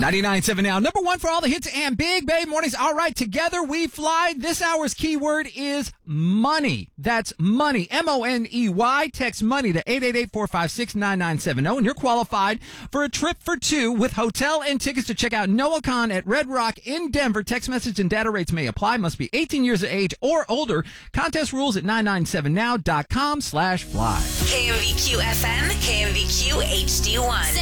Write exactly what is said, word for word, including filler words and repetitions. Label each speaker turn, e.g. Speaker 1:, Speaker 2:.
Speaker 1: ninety-nine point seven now. Number one for all the hits and Big Bay Mornings. All right, together we fly. This hour's keyword is money. That's money. M O N E Y. Text money to eight eight eight, four five six, nine nine seven zero. And you're qualified for a trip for two with hotel and tickets to check out NoahCon at Red Rock in Denver. Text message and data rates may apply. Must be eighteen years of age or older. Contest rules at nine nine seven now dot com slash fly.
Speaker 2: K M V Q F M, K M V Q H D one.